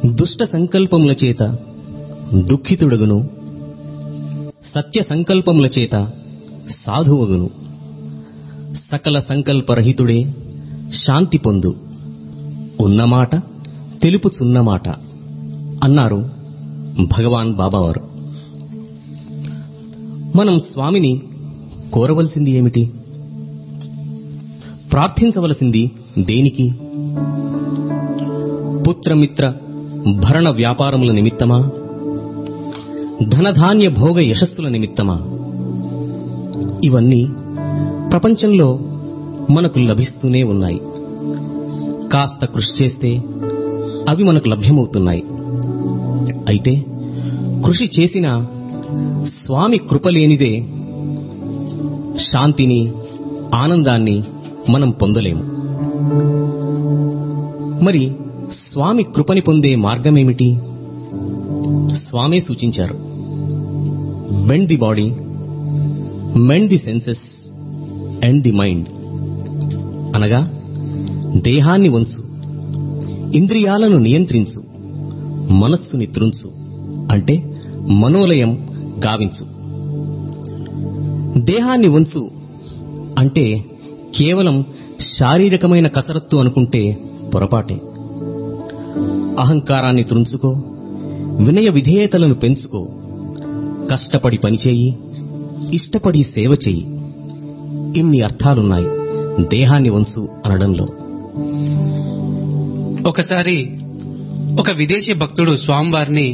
దుష్ట సంకల్పముల చేత దుఃఖితుడగును, సత్య సంకల్పముల చేత సాధువగును. సకల సంకల్పరహితుడే శాంతి పొందు, ఉన్నమాట తెలుపుచున్నమాట అన్నారు భగవాన్ బాబావారు. మనం స్వామిని కోరవలసింది ఏమిటి? ప్రార్థించవలసింది దేనికి? పుత్రమిత్ర భరణ వ్యాపారముల నిమిత్తమా? ధనధాన్య భోగ యశస్సుల నిమిత్తమా? ఇవన్నీ ప్రపంచంలో మనకు లభిస్తూనే ఉన్నాయి. కాస్త కృషి చేస్తే అవి మనకు లభ్యమవుతున్నాయి. అయితే కృషి చేసిన స్వామి కృపలేనిదే శాంతిని, ఆనందాన్ని మనం పొందలేము. మరి స్వామి కృపని పొందే మార్గమేమిటి? స్వామే సూచించారు. Bend the body, mend the senses and the mind. అనగా దేహాన్ని వంచు, ఇంద్రియాలను నియంత్రించు, మనస్సుని త్రుంచు, అంటే మనోలయం గావించు. దేహాన్ని వంచు అంటే కేవలం శారీరకమైన కసరత్తు అనుకుంటే పొరపాటే. అహంకారాన్ని త్రుంచుకో, వినయ విధేయతలను పెంచుకో, కష్టపడి పనిచేయి, ఇష్టపడి సేవ చెయ్యి. ఇన్ని అర్థాలున్నాయి దేహాన్ని వంచు అనడంలో. ఒకసారి ఒక విదేశీ భక్తుడు స్వామివారిని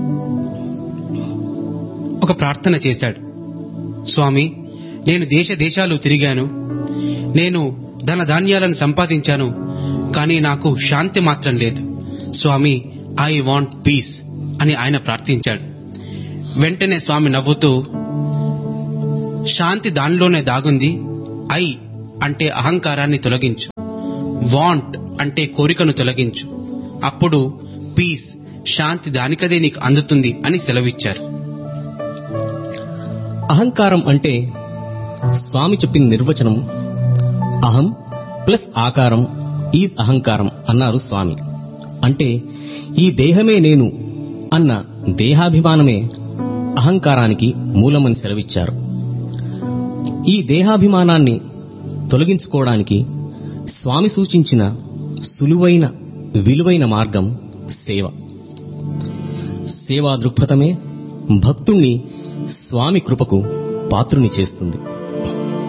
ఒక ప్రార్థన చేశాడు. స్వామి, నేను దేశ దేశాలు తిరిగాను, నేను ధన ధాన్యాలను సంపాదించాను, కానీ నాకు శాంతి మాత్రం లేదు. స్వామి, ఐ వాంట్ పీస్ అని ఆయన ప్రార్థించాడు. వెంటనే స్వామి నవ్వుతూ, శాంతి దానిలోనే దాగుంది. ఐ అంటే అహంకారాన్ని తొలగించు, వాంట్ అంటే కోరికను తొలగించు, అప్పుడు పీస్, శాంతి దానికదే నీకు అందుతుంది అని సెలవిచ్చారు. అహంకారం అంటే స్వామి చెప్పిన నిర్వచనం అహం ప్లస్ ఆకారం ఈజ్ అహంకారం అన్నారు స్వామి. అంటే ఈ దేహమే నేను అన్న దేహాభిమానమే అహంకారానికి మూలమని సెలవిచ్చారు. ఈ దేహాభిమానాన్ని తొలగించుకోవడానికి స్వామి సూచించిన సులువైన విలువైన మార్గం సేవ. సేవా దృక్పథమే భక్తుణ్ణి స్వామి కృపకు పాత్రుని చేస్తుంది.